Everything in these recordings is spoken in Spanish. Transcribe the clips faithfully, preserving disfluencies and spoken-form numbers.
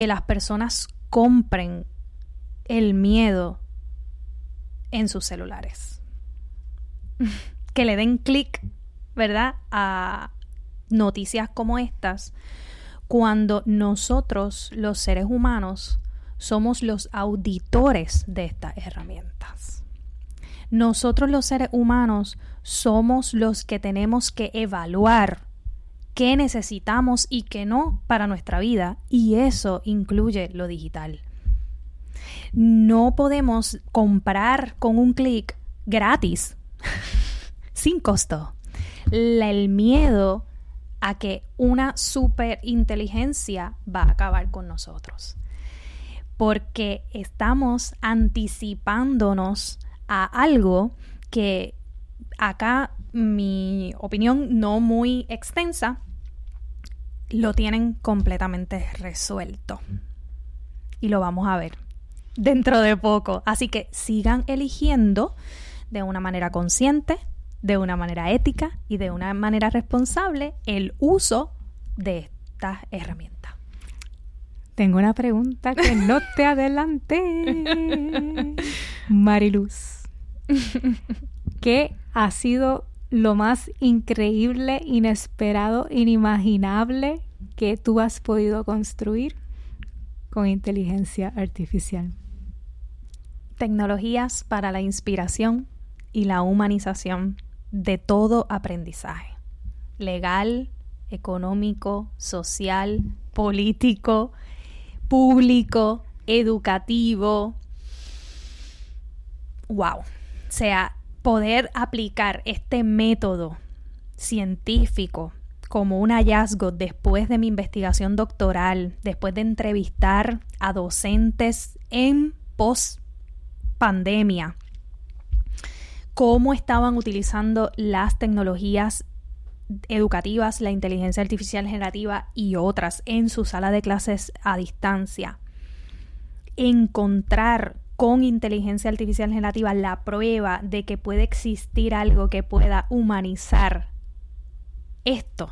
que las personas compren el miedo en sus celulares. Que le den clic, ¿verdad?, a noticias como estas, cuando nosotros, los seres humanos, somos los auditores de estas herramientas. Nosotros, los seres humanos, somos los que tenemos que evaluar qué necesitamos y qué no para nuestra vida, y eso incluye lo digital. No podemos comprar con un clic gratis, sin costo, el miedo a que una superinteligencia va a acabar con nosotros. Porque estamos anticipándonos a algo que acá, mi opinión no muy extensa, lo tienen completamente resuelto. Y lo vamos a ver dentro de poco. Así que sigan eligiendo de una manera consciente, de una manera ética y de una manera responsable el uso de estas herramientas. Tengo una pregunta que no te adelanté. Mariluz, ¿qué ha sido lo más increíble, inesperado, inimaginable que tú has podido construir con inteligencia artificial? Tecnologías para la inspiración y la humanización de todo aprendizaje, legal, económico, social, político, público, educativo. Wow. O sea, poder aplicar este método científico como un hallazgo después de mi investigación doctoral, después de entrevistar a docentes en post-pandemia, cómo estaban utilizando las tecnologías educativas, la inteligencia artificial generativa y otras en su sala de clases a distancia. Encontrar con inteligencia artificial generativa la prueba de que puede existir algo que pueda humanizar esto.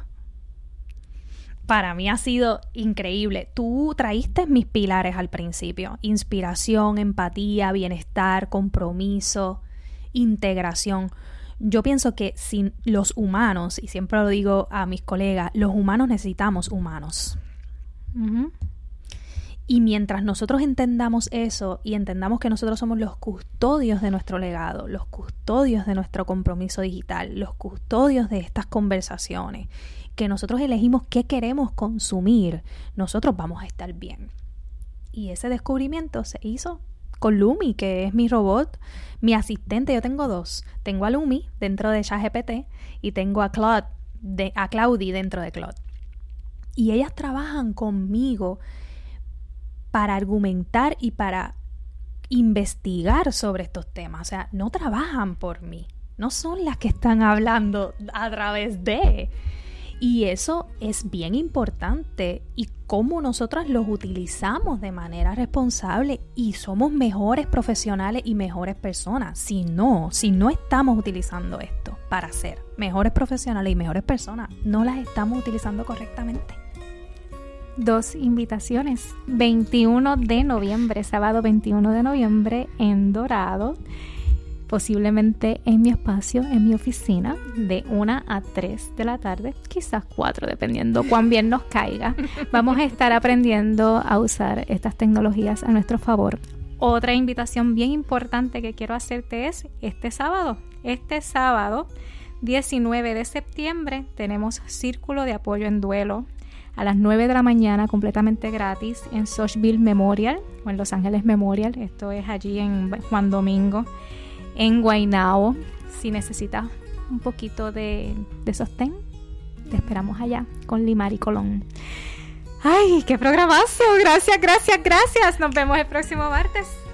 Para mí ha sido increíble. Tú traíste mis pilares al principio: inspiración, empatía, bienestar, compromiso, integración. Yo pienso que sin los humanos, y siempre lo digo a mis colegas, los humanos necesitamos humanos. Uh-huh. Y mientras nosotros entendamos eso y entendamos que nosotros somos los custodios de nuestro legado, los custodios de nuestro compromiso digital, los custodios de estas conversaciones, que nosotros elegimos qué queremos consumir, nosotros vamos a estar bien. Y ese descubrimiento se hizo con Lumi, que es mi robot, mi asistente. Yo tengo dos. Tengo a Lumi dentro de ChatGPT y tengo a Claude, de, a Claudie dentro de Claude. Y ellas trabajan conmigo para argumentar y para investigar sobre estos temas. O sea, no trabajan por mí. No son las que están hablando a través de... Y eso es bien importante, y cómo nosotras los utilizamos de manera responsable, y somos mejores profesionales y mejores personas. Si no, si no estamos utilizando esto para ser mejores profesionales y mejores personas, no las estamos utilizando correctamente. Dos invitaciones. veintiuno de noviembre, sábado veintiuno de noviembre en Dorado. Posiblemente en mi espacio, en mi oficina, de una a tres de la tarde, quizás cuatro, dependiendo cuán bien nos caiga. Vamos a estar aprendiendo a usar estas tecnologías a nuestro favor. Otra invitación bien importante que quiero hacerte es este sábado. Este sábado, diecinueve de septiembre, tenemos Círculo de Apoyo en Duelo a las nueve de la mañana, completamente gratis, en Sochville Memorial o en Los Ángeles Memorial. Esto es allí en Juan Domingo, en Guaynabo. Si necesitas un poquito de, de sostén, te esperamos allá con Limari Colón. ¡Ay, qué programazo! Gracias, gracias, gracias. Nos vemos el próximo martes.